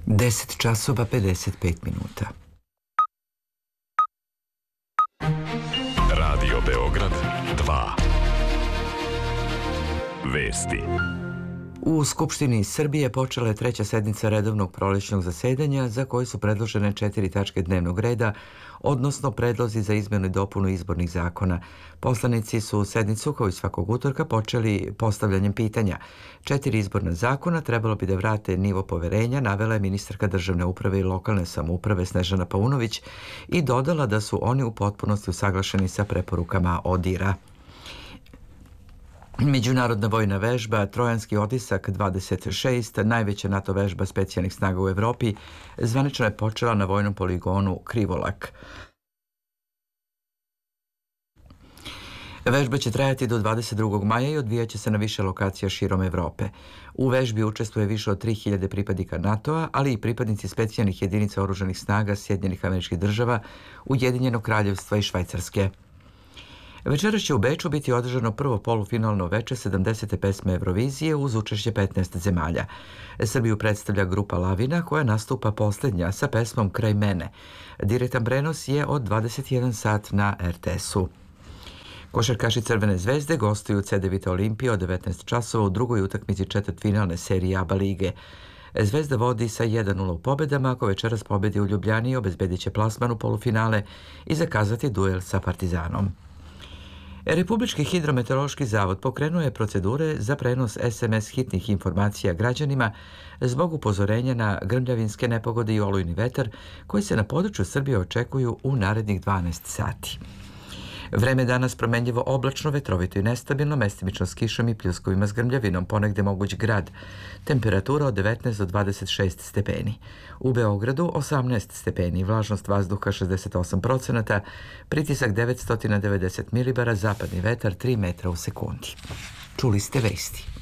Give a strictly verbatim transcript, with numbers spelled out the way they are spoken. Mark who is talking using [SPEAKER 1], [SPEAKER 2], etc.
[SPEAKER 1] deset časova pedeset pet minuta.
[SPEAKER 2] Radio Beograd dva. Vesti.
[SPEAKER 1] U Skupštini Srbije počela je treća sednica redovnog prolećnog zasedanja za koje su predložene četiri tačke dnevnog reda, odnosno predlozi za izmjenu i dopunu izbornih zakona. Poslanici su sednicu, kao i svakog utorka, počeli postavljanjem pitanja. Četiri izborna zakona trebalo bi da vrate nivo poverenja, navela je ministarka državne uprave i lokalne samouprave Snežana Paunović i dodala da su oni u potpunosti usaglašeni sa preporukama ODIR-a. Međunarodna vojna vežba Trojanski otisak dvadeset šest, najveća NATO vežba specijalnih snaga u Evropi, zvanično je počela na vojnom poligonu Krivolak. Vežba će trajati do dvadeset drugog maja i odvijaće se na više lokacija širom Evrope. U vežbi učestvuje više od tri hiljade pripadnika NATO-a, ali i pripadnici specijalnih jedinica oružanih snaga Sjedinjenih Američkih Država, Ujedinjenog Kraljevstva i Švajcarske. Večeras će u Beču biti održano prvo polufinalno veče sedamdesete pesme Eurovizije uz učešće petnaest zemalja. Srbiju predstavlja grupa Lavina koja nastupa posljednja sa pesmom Kraj mene. Direktan prenos je od dvadeset jedan sat na er te esu. Košarkaši Crvene zvezde gostuju Cedevita Olimpija od devetnaest časova u drugoj utakmici četvrtfinalne serije ABA lige. Zvezda vodi sa jedan nula u pobedama, ako večeras pobedi u Ljubljani obezbedit će plasman u polufinale i zakazati duel sa Partizanom. Republički hidrometeorološki zavod pokrenuo je procedure za prenos es em es hitnih informacija građanima zbog upozorenja na grmljavinske nepogode i olujni vetar koji se na području Srbije očekuju u narednih dvanaest sati. Vreme danas promenljivo oblačno, vetrovito i nestabilno, mestimično s kišom i pljuskovima s grmljavinom, ponegde moguć grad. Temperatura od devetnaest do dvadeset šest stepeni. U Beogradu osamnaest stepeni, vlažnost vazduha šezdeset osam procenata, pritisak devetsto devedeset milibara, zapadni vetar tri metra u sekundi. Čuli ste vesti.